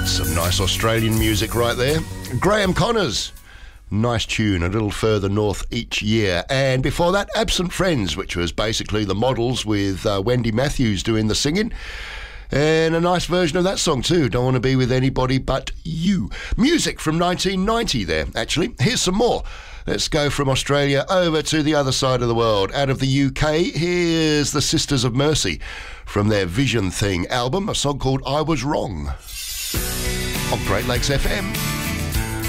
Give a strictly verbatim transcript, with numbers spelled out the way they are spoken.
Some nice Australian music right there. Graham Connors, nice tune, a little further north each year. And before that, Absent Friends, which was basically the Models with uh, Wendy Matthews doing the singing. And a nice version of that song too, Don't Want to Be With Anybody But You. Music from nineteen ninety there, actually. Here's some more. Let's go from Australia over to the other side of the world. Out of the U K, here's the Sisters of Mercy from their Vision Thing album, a song called I Was Wrong on Great Lakes F M.